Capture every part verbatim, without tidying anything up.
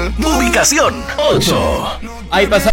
Ubicación ocho. Ahí pasa.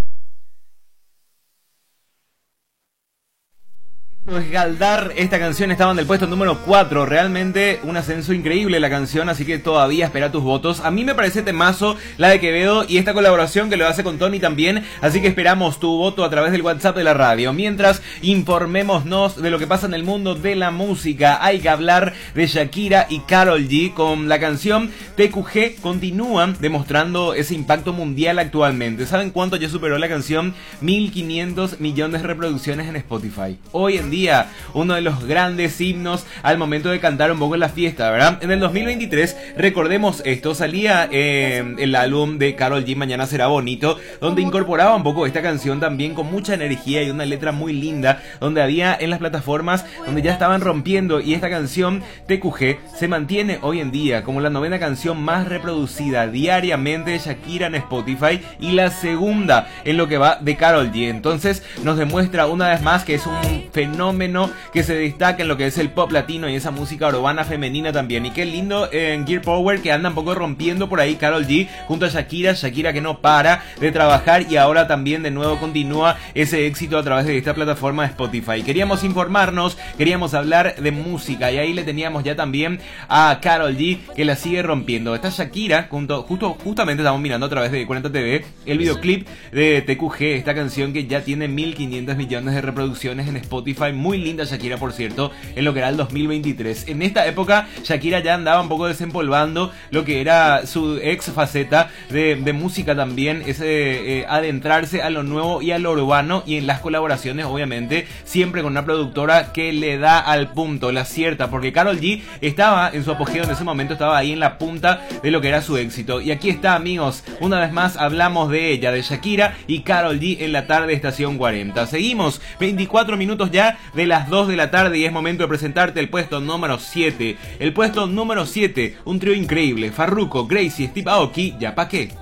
Galdar, esta canción estaba en el puesto número cuatro. Realmente un ascenso increíble la canción, así que todavía espera tus votos. A mí me parece temazo la de Quevedo y esta colaboración que lo hace con Tony también, así que esperamos tu voto a través del WhatsApp de la radio. Mientras, informémonos de lo que pasa en el mundo de la música. Hay que hablar de Shakira y Karol G con la canción T Q G. Continúan demostrando ese impacto mundial actualmente. ¿Saben cuánto ya superó la canción? mil quinientos millones de reproducciones en Spotify. Hoy en día Día, uno de los grandes himnos al momento de cantar un poco en la fiesta, ¿verdad? En el dos mil veintitrés, recordemos esto, salía eh, el álbum de Karol G, Mañana Será Bonito, donde incorporaba un poco esta canción también con mucha energía y una letra muy linda, donde había en las plataformas donde ya estaban rompiendo, y esta canción T Q G se mantiene hoy en día como la novena canción más reproducida diariamente de Shakira en Spotify y la segunda en lo que va de Karol G. Entonces nos demuestra una vez más que es un fenómeno que se destaca en lo que es el pop latino y esa música urbana femenina también. Y qué lindo en Gear Power que anda un poco rompiendo por ahí Karol G junto a Shakira, Shakira que no para de trabajar y ahora también de nuevo continúa ese éxito a través de esta plataforma de Spotify. Queríamos informarnos, queríamos hablar de música y ahí le teníamos ya también a Karol G que la sigue rompiendo. Está Shakira, junto, justo, justamente estamos mirando a través de cuarenta T V el videoclip de T Q G, esta canción que ya tiene mil quinientos millones de reproducciones en Spotify. Muy linda Shakira, por cierto, en lo que era el dos mil veintitrés. En esta época Shakira ya andaba un poco desempolvando lo que era su ex faceta de, de música también, ese eh, adentrarse a lo nuevo y a lo urbano, y en las colaboraciones obviamente siempre con una productora que le da al punto, la cierta, porque Karol G estaba en su apogeo en ese momento, estaba ahí en la punta de lo que era su éxito. Y aquí está, amigos, una vez más hablamos de ella, de Shakira y Karol G en la tarde estación cuarenta. Seguimos, veinticuatro minutos ya de las dos de la tarde y es momento de presentarte el puesto número siete. El puesto número siete, un trío increíble, Farruko, Gracie, Steve Aoki, ¿ya pa' qué?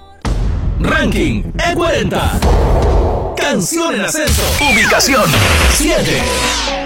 Ranking E cuarenta. Canción en ascenso. Ubicación siete.